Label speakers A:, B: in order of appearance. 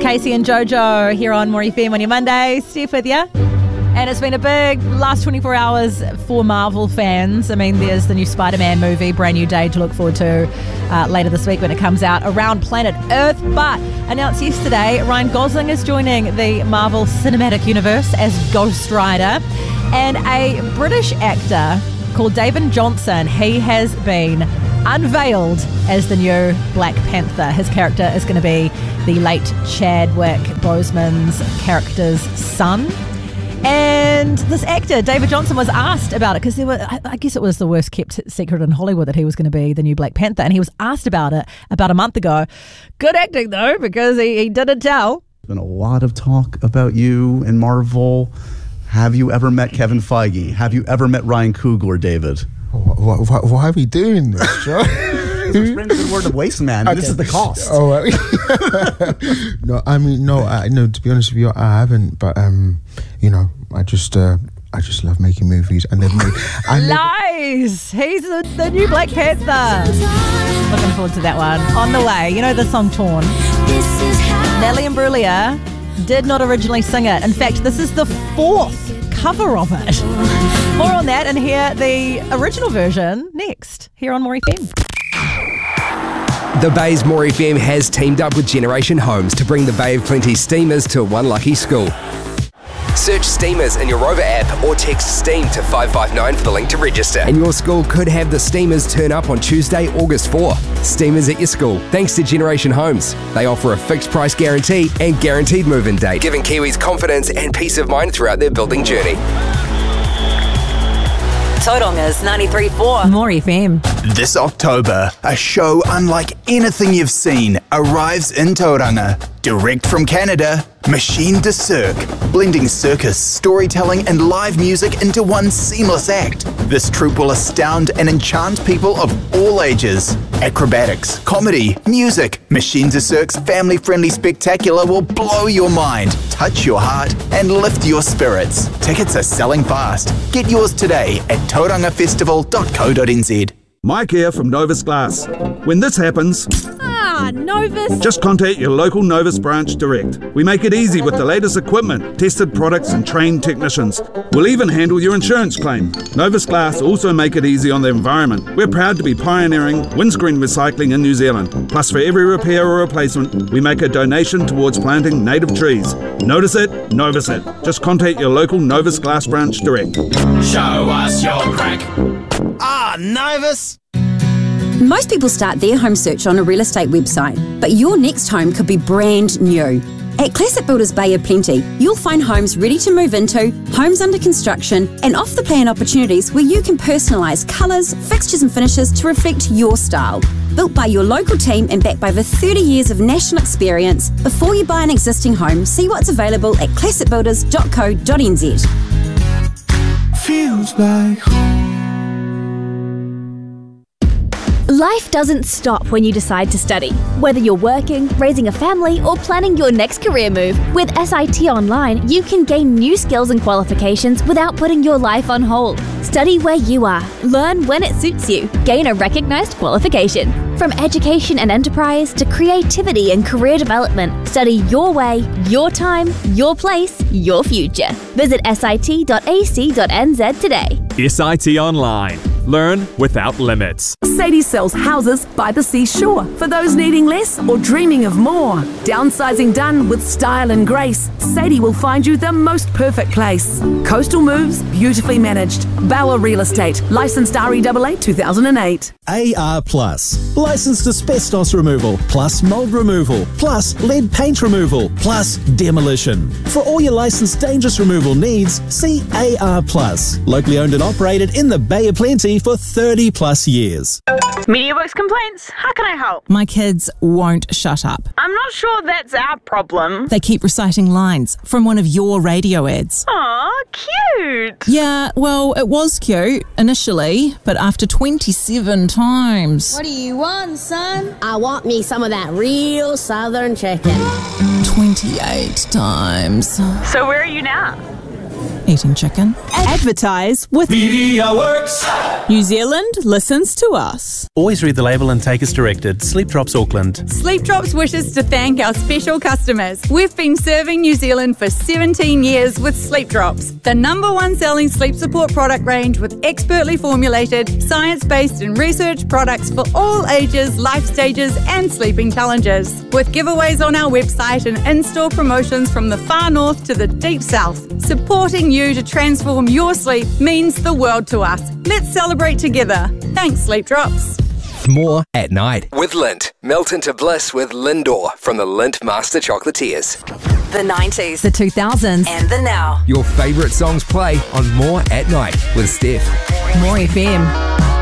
A: Casey and Jojo here on More FM on your Monday. Steph with you. And it's been a big last 24 hours for Marvel fans. I mean, there's the new Spider-Man movie, brand new day to look forward to later this week when it comes out around planet Earth. But announced yesterday, Ryan Gosling is joining the Marvel Cinematic Universe as Ghost Rider. And a British actor called David Johnson, he has been unveiled as the new Black Panther. His character is going to be the late Chadwick Boseman's character's son. And this actor, David Johnson, was asked about it because I guess it was the worst kept secret in Hollywood that he was going to be the new Black Panther. And he was asked about it about a month ago. Good acting, though, because he didn't tell.
B: There's been a lot of talk about you and Marvel. Have you ever met Kevin Feige? Have you ever met Ryan Coogler, David?
C: Why are we doing this, Joe?
B: We're spreading the word of waste, man. Okay. This is the cost.
C: No, to be honest with you, I haven't. But I just love making movies, and they've made.
A: Lies. He's the new Black Panther. Looking forward to that one. On the way, you know the song "Torn." Natalie Imbruglia did not originally sing it. In fact, this is the fourth cover of it. More on that, and hear the original version next here on More FM.
D: The Bay's More FM has teamed up with Generation Homes to bring the Bay of Plenty steamers to one lucky school. Search steamers in your Rover app or text STEAM to 559 for the link to register. And your school could have the steamers turn up on Tuesday, August 4. Steamers at your school, thanks to Generation Homes. They offer a fixed price guarantee and guaranteed move-in date, giving Kiwis confidence and peace of mind throughout their building journey.
A: Tauranga 93.4 More FM.
E: This October, a show unlike anything you've seen arrives in Tauranga. Direct from Canada, Machine de Cirque, blending circus, storytelling and live music into one seamless act. This troupe will astound and enchant people of all ages. Acrobatics, comedy, music. Machine de Cirque's family-friendly spectacular will blow your mind, touch your heart and lift your spirits. Tickets are selling fast. Get yours today at taurangafestival.co.nz.
F: Mike here from Novus Glass. When this happens,
A: Novus.
F: just contact your local Novus branch direct. We make it easy with the latest equipment, tested products and trained technicians. We'll even handle your insurance claim. Novus Glass also make it easy on the environment. We're proud to be pioneering windscreen recycling in New Zealand. Plus, for every repair or replacement, we make a donation towards planting native trees. Notice it, Novus it. Just contact your local Novus Glass branch direct.
G: Show us your crack.
E: Novus!
H: Most people start their home search on a real estate website, but your next home could be brand new. At Classic Builders Bay of Plenty, you'll find homes ready to move into, homes under construction, and off-the-plan opportunities where you can personalise colours, fixtures and finishes to reflect your style. Built by your local team and backed by over 30 years of national experience, before you buy an existing home, see what's available at classicbuilders.co.nz.
G: Feels like home.
I: Life doesn't stop when you decide to study. Whether you're working, raising a family, or planning your next career move, with SIT Online, you can gain new skills and qualifications without putting your life on hold. Study where you are, learn when it suits you, gain a recognised qualification. From education and enterprise to creativity and career development, study your way, your time, your place, your future. Visit sit.ac.nz today.
J: SIT Online. Learn without limits.
K: Sadie sells houses by the seashore for those needing less or dreaming of more. Downsizing done with style and grace, Sadie will find you the most perfect place. Coastal moves, beautifully managed. Bauer Real Estate, licensed REAA 2008.
L: AR Plus, licensed asbestos removal, plus mold removal, plus lead paint removal, plus demolition. For all your licensed dangerous removal needs, see AR Plus, locally owned and operated in the Bay of Plenty for 30 plus years.
M: MediaWorks complaints. How can I help?
N: My kids won't shut up.
M: I'm not sure that's our problem.
N: They keep reciting lines from one of your radio ads.
M: Aw, cute.
N: Yeah, well, it was cute initially, but after 27 times.
O: What do you want, son? I want me some of that real southern chicken.
N: 28 times.
M: So where are you now?
N: eating chicken.
P: Advertise with
G: MediaWorks.
P: New Zealand listens to us.
Q: Always read the label and take as directed. Sleep Drops Auckland.
R: Sleep Drops wishes to thank our special customers. We've been serving New Zealand for 17 years with Sleep Drops, the #1 selling sleep support product range with expertly formulated, science-based and research products for all ages, life stages and sleeping challenges. With giveaways on our website and in-store promotions from the far north to the deep south, supporting you to transform your sleep means the world to us. Let's celebrate together. Thanks, Sleep Drops.
D: More at night with Lindt. Melt into bliss with Lindor from the Lindt Master Chocolatiers.
A: The 90s, the 2000s, and the now.
D: Your favourite songs play on More at Night with Steph.
A: More FM.